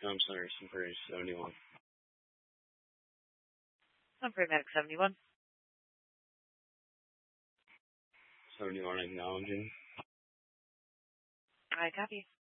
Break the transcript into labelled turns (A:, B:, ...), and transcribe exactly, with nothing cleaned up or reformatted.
A: I'm sorry, Super seventy-one.
B: I'm Medic seventy-one.
A: seventy-one acknowledging.
B: I copy.